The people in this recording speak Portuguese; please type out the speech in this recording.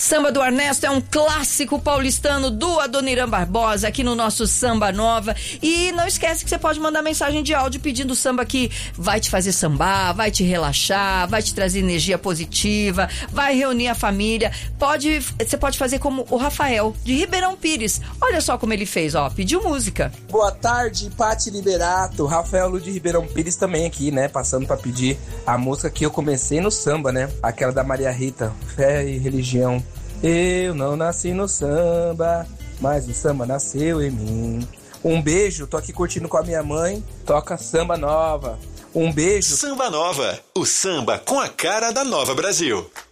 Samba do Ernesto é um clássico paulistano do Adoniran Barbosa aqui no nosso Samba Nova. E não esquece que você pode mandar mensagem de áudio pedindo samba que vai te fazer sambar, vai te relaxar, vai te trazer energia positiva, vai reunir a família. Você pode fazer como o Rafael, de Ribeirão Pires. Olha só como ele fez, ó, pediu música. Boa tarde, Pati Liberato. Rafael Lu de Ribeirão Pires também aqui, né? Passando pra pedir a música que eu comecei no samba, né? Aquela da Maria Rita, Fé e Religião. Eu não nasci no samba, mas o samba nasceu em mim. Um beijo, tô aqui curtindo com a minha mãe. Toca Samba Nova. Um beijo. Samba Nova, o samba com a cara da Nova Brasil.